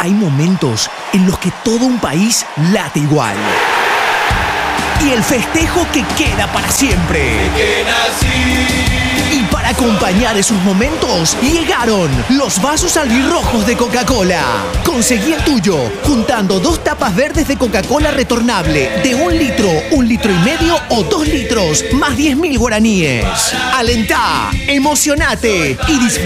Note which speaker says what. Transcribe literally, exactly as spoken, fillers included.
Speaker 1: Hay momentos en los que todo un país late igual. Y el festejo que queda para siempre. Y para acompañar esos momentos, llegaron los vasos albirrojos de Coca-Cola. Conseguí el tuyo juntando dos tapas verdes de Coca-Cola retornable de un litro, un litro y medio o dos litros, más diez mil guaraníes. Alentá, emocionate y disfruta